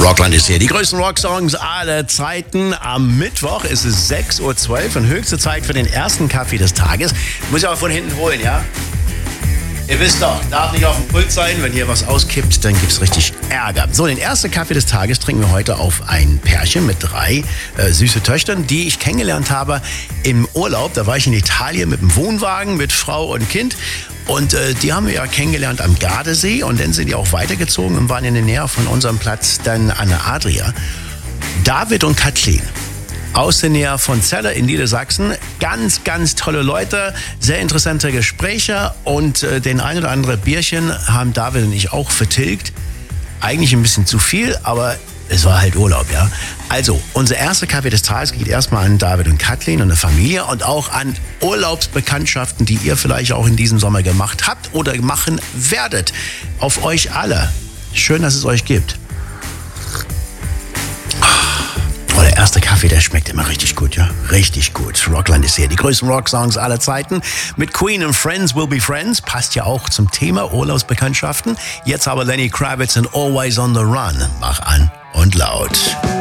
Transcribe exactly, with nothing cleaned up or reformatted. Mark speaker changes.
Speaker 1: Rockland ist hier. Die größten Rocksongs aller Zeiten. Am Mittwoch ist es sechs Uhr zwölf und höchste Zeit für den ersten Kaffee des Tages. Muss ich aber von hinten holen, ja? Ihr wisst doch, darf nicht auf dem Pult sein. Wenn hier was auskippt, dann gibt's richtig Ärger. So, den ersten Kaffee des Tages trinken wir heute auf ein Pärchen mit drei äh, süße Töchtern, die ich kennengelernt habe im Urlaub. Da war ich in Italien mit dem Wohnwagen, mit Frau und Kind. Und äh, die haben wir ja kennengelernt am Gardasee. Und dann sind die auch weitergezogen und waren in der Nähe von unserem Platz dann an der Adria. David und Kathleen. Aus der Nähe von Celle in Niedersachsen. Ganz, ganz tolle Leute, sehr interessante Gespräche und äh, den ein oder andere Bierchen haben David und ich auch vertilgt. Eigentlich ein bisschen zu viel, aber es war halt Urlaub, ja. Also, unser erster Kaffee des Tages geht erstmal an David und Kathleen und der Familie und auch an Urlaubsbekanntschaften, die ihr vielleicht auch in diesem Sommer gemacht habt oder machen werdet. Auf euch alle. Schön, dass es euch gibt. Der erste Kaffee, der schmeckt immer richtig gut, ja? Richtig gut. Rockland ist hier. Die größten Rocksongs aller Zeiten. Mit Queen and Friends Will Be Friends. Passt ja auch zum Thema Urlaubsbekanntschaften. Jetzt aber Lenny Kravitz und Always on the Run. Mach an und laut.